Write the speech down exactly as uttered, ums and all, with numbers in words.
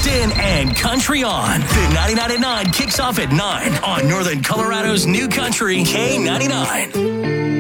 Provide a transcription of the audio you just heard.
locked in and country on. The ninety-nine at nine kicks off at nine on Northern Colorado's new country K ninety-nine.